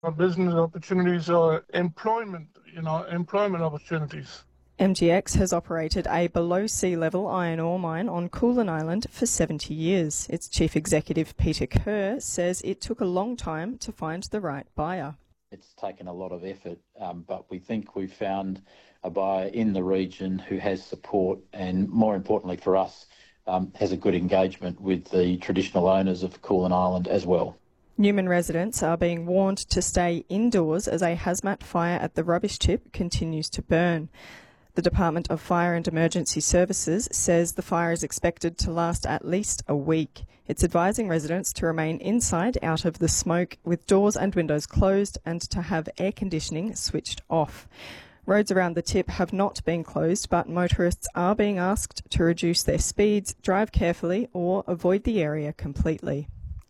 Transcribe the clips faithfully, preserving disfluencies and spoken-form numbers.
uh, business opportunities or employment, you know, employment opportunities. M G X has operated a below sea level iron ore mine on Koolan Island for seventy years. Its chief executive, Peter Kerr, says it took a long time to find the right buyer. It's taken a lot of effort, um, but we think we've found a buyer in the region who has support and, more importantly for us, um, has a good engagement with the traditional owners of Koolan Island as well. Newman residents are being warned to stay indoors as a hazmat fire at the rubbish tip continues to burn. The Department of Fire and Emergency Services says the fire is expected to last at least a week. It's advising residents to remain inside out of the smoke with doors and windows closed and to have air conditioning switched off. Roads around the tip have not been closed, but motorists are being asked to reduce their speeds, drive carefully or avoid the area completely.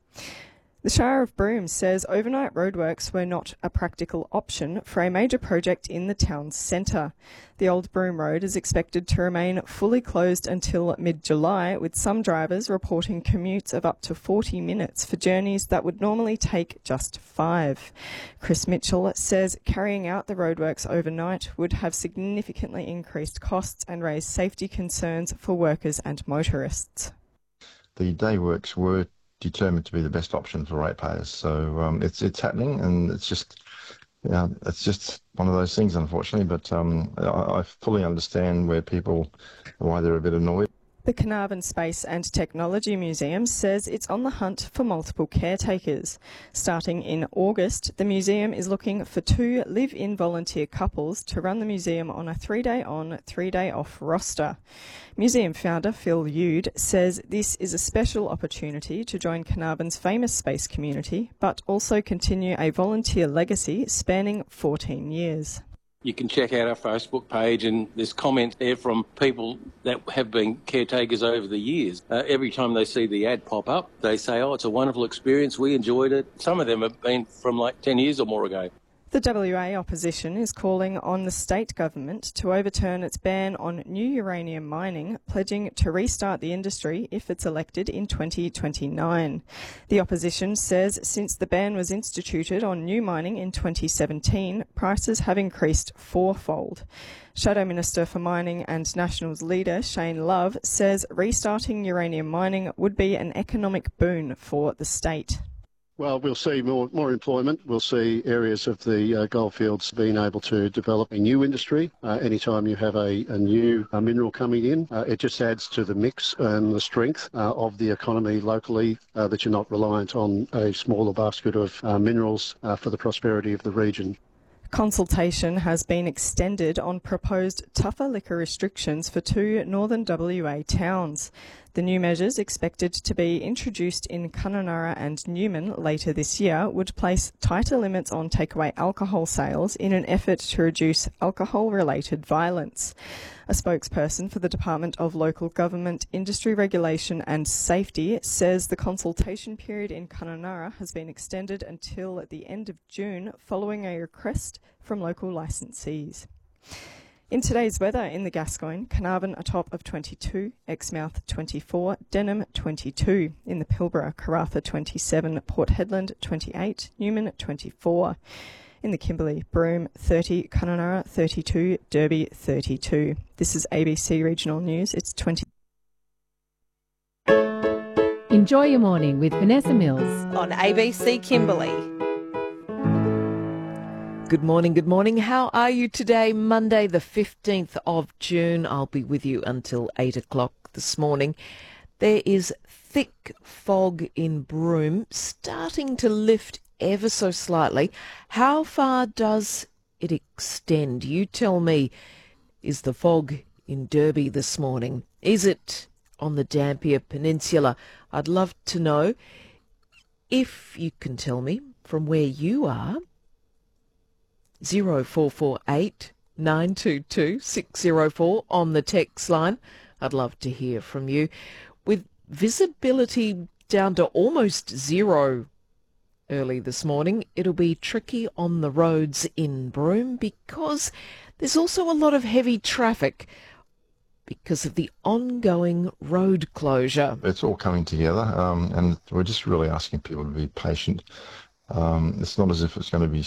The Shire of Broome says overnight roadworks were not a practical option for a major project in the town's centre. The Old Broome Road is expected to remain fully closed until mid-July, with some drivers reporting commutes of up to forty minutes for journeys that would normally take just five. Chris Mitchell says carrying out the roadworks overnight would have significantly increased costs and raise safety concerns for workers and motorists. The day works were determined to be the best option for ratepayers. So um, it's it's happening, and it's just yeah, you know, it's just one of those things, unfortunately. But um, I, I fully understand where people why they're a bit annoyed. The Carnarvon Space and Technology Museum says it's on the hunt for multiple caretakers. Starting in August, the museum is looking for two live-in volunteer couples to run the museum on a three-day on, three-day off roster. Museum founder Phil Yude says this is a special opportunity to join Carnarvon's famous space community, but also continue a volunteer legacy spanning fourteen years. You can check out our Facebook page, and there's comments there from people that have been caretakers over the years. Uh, every time they see the ad pop up, they say, oh, it's a wonderful experience, we enjoyed it. Some of them have been from like ten years or more ago. The W A opposition is calling on the state government to overturn its ban on new uranium mining, pledging to restart the industry if it's elected in twenty twenty-nine. The opposition says since the ban was instituted on new mining in twenty seventeen, prices have increased fourfold. Shadow Minister for Mining and Nationals leader Shane Love says restarting uranium mining would be an economic boon for the state. Well, we'll see more, more employment. We'll see areas of the uh, goldfields being able to develop a new industry. Uh, anytime you have a, a new uh, mineral coming in, uh, it just adds to the mix and the strength uh, of the economy locally, uh, that you're not reliant on a smaller basket of uh, minerals uh, for the prosperity of the region. Consultation has been extended on proposed tougher liquor restrictions for two northern W A towns. The new measures, expected to be introduced in Kununurra and Newman later this year, would place tighter limits on takeaway alcohol sales in an effort to reduce alcohol-related violence. A spokesperson for the Department of Local Government, Industry Regulation and Safety says the consultation period in Kununurra has been extended until the end of June following a request from local licensees. In today's weather, in the Gascoyne, Carnarvon a top of twenty-two, Exmouth twenty-four, Denham twenty-two. In the Pilbara, Karratha twenty-seven, Port Hedland twenty-eight, Newman twenty-four. In the Kimberley, Broome thirty, Kununurra thirty-two, Derby thirty-two. This is A B C Regional News. It's twenty. Enjoy your morning with Vanessa Mills on A B C Kimberley. Good morning, good morning. How are you today? Monday the fifteenth of June. I'll be with you until eight o'clock this morning. There is thick fog in Broome, starting to lift ever so slightly. How far does it extend? You tell me. Is the fog in Derby this morning? Is it on the Dampier Peninsula? I'd love to know. If you can tell me from where you are, zero four four eight nine two two six zero four on the text line. I'd love to hear from you. With visibility down to almost zero early this morning, it'll be tricky on the roads in Broome because there's also a lot of heavy traffic because of the ongoing road closure. It's all coming together, um, and we're just really asking people to be patient. Um, it's not as if it's going to be